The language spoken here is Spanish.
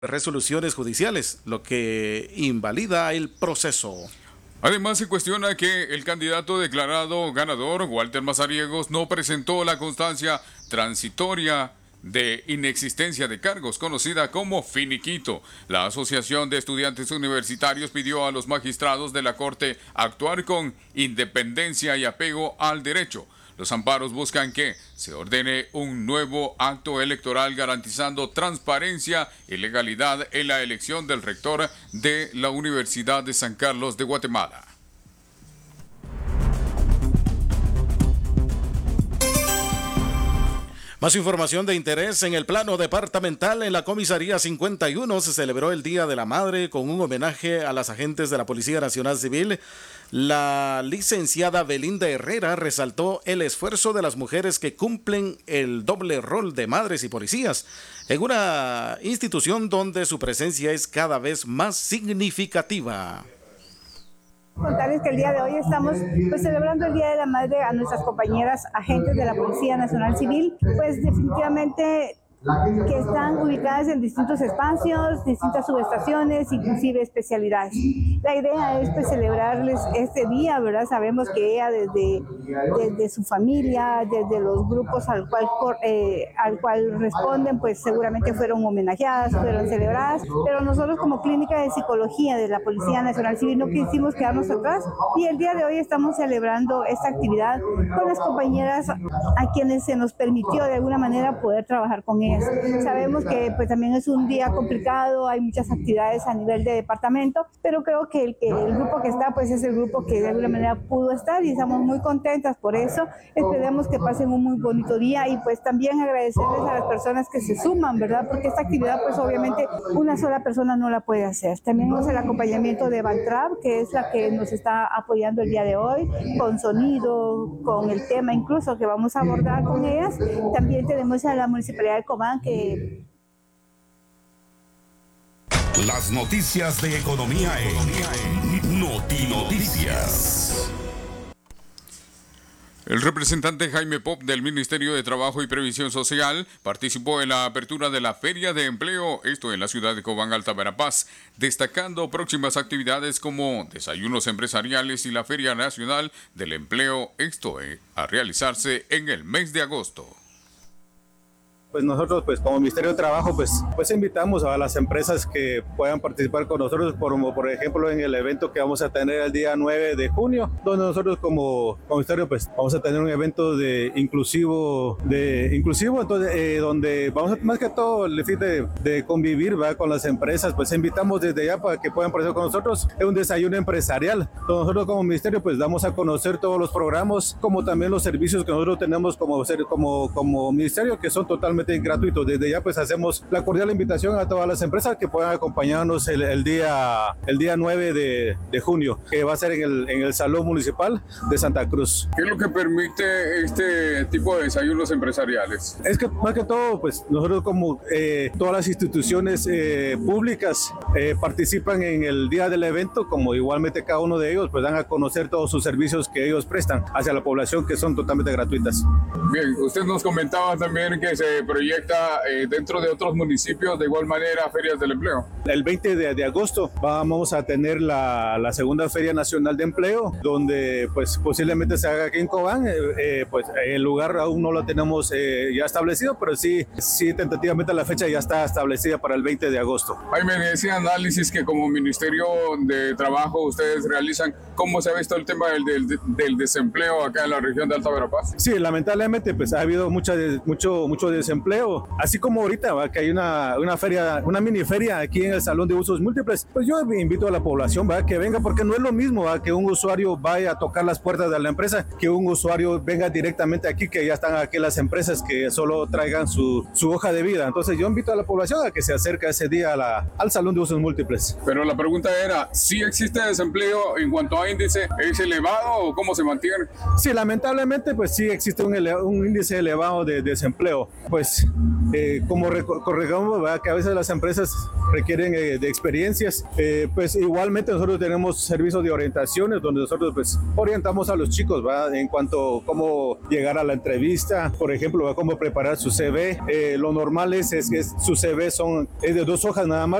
resoluciones judiciales, lo que invalida el proceso. Además, se cuestiona que el candidato declarado ganador, Walter Mazariegos, no presentó la constancia transitoria de inexistencia de cargos, conocida como finiquito. La Asociación de Estudiantes Universitarios pidió a los magistrados de la Corte actuar con independencia y apego al derecho. Los amparos buscan que se ordene un nuevo acto electoral garantizando transparencia y legalidad en la elección del rector de la Universidad de San Carlos de Guatemala. Más información de interés en el plano departamental. En la Comisaría 51 se celebró el Día de la Madre con un homenaje a las agentes de la Policía Nacional Civil. La licenciada Belinda Herrera resaltó el esfuerzo de las mujeres que cumplen el doble rol de madres y policías en una institución donde su presencia es cada vez más significativa. Contarles que el día de hoy estamos celebrando el Día de la Madre a nuestras compañeras agentes de la Policía Nacional Civil, pues definitivamente que están ubicadas en distintos espacios, distintas subestaciones, inclusive especialidades. La idea es celebrarles este día, ¿verdad? Sabemos que ella desde su familia, desde los grupos al cual responden, pues seguramente fueron homenajeadas, fueron celebradas, pero nosotros como Clínica de Psicología de la Policía Nacional Civil no quisimos quedarnos atrás y el día de hoy estamos celebrando esta actividad con las compañeras a quienes se nos permitió de alguna manera poder trabajar con ellas. Sabemos que también es un día complicado, hay muchas actividades a nivel de departamento, pero creo que el grupo que está es el grupo que de alguna manera pudo estar y estamos muy contentas por eso. Esperemos que pasen un muy bonito día y también agradecerles a las personas que se suman, ¿verdad? Porque esta actividad obviamente una sola persona no la puede hacer. También tenemos el acompañamiento de Bantrap, que es la que nos está apoyando el día de hoy, con sonido, con el tema incluso que vamos a abordar con ellas. También tenemos a la Municipalidad de Cobán, que las noticias de economía en Notinoticias. El representante Jaime Pop del Ministerio de Trabajo y Previsión Social participó en la apertura de la Feria de Empleo, esto en la ciudad de Cobán, Alta Verapaz, destacando próximas actividades como desayunos empresariales y la Feria Nacional del Empleo, esto a realizarse en el mes de agosto. Pues nosotros como Ministerio de Trabajo pues invitamos a las empresas que puedan participar con nosotros, como por ejemplo en el evento que vamos a tener el día 9 de junio, donde nosotros como Ministerio vamos a tener un evento inclusivo, entonces donde vamos a, más que todo el fin de convivir, ¿va? Con las empresas, invitamos desde ya para que puedan participar con nosotros. Es un desayuno empresarial, entonces nosotros como Ministerio damos a conocer todos los programas, como también los servicios que nosotros tenemos como Ministerio, que son totalmente gratuitos. Desde ya hacemos la cordial invitación a todas las empresas que puedan acompañarnos el día 9 de junio, que va a ser en el Salón Municipal de Santa Cruz. ¿Qué es lo que permite este tipo de desayunos empresariales? Es que más que todo, nosotros como todas las instituciones públicas participan en el día del evento, como igualmente cada uno de ellos dan a conocer todos sus servicios que ellos prestan hacia la población, que son totalmente gratuitas. Bien, usted nos comentaba también que se proyecta dentro de otros municipios de igual manera ferias del empleo. El 20 de agosto vamos a tener la segunda Feria Nacional de Empleo, donde posiblemente se haga aquí en Cobán. El lugar aún no lo tenemos ya establecido, pero sí tentativamente la fecha ya está establecida para el 20 de agosto. Jaime, decía análisis que como Ministerio de Trabajo ustedes realizan. ¿Cómo se ha visto el tema del desempleo acá en la región de Alta Verapaz? Sí, lamentablemente ha habido mucho desempleo, así como ahorita que hay una mini feria aquí en el Salón de Usos Múltiples. Yo invito a la población que venga, porque no es lo mismo que un usuario vaya a tocar las puertas de la empresa, que un usuario venga directamente aquí, que ya están aquí las empresas que solo traigan su hoja de vida. Entonces yo invito a la población a que se acerque ese día al Salón de Usos Múltiples. Pero la pregunta era, ¿sí existe desempleo en cuanto a índice? ¿Es elevado o cómo se mantiene? Sí, lamentablemente sí existe un índice elevado de desempleo. pues como recordamos que a veces las empresas requieren de experiencias, pues igualmente nosotros tenemos servicios de orientaciones donde nosotros pues orientamos a los chicos, ¿va? En cuanto a cómo llegar a la entrevista, por ejemplo, ¿va? Cómo preparar su CV. Lo normal es que su CV es de 2 hojas nada más.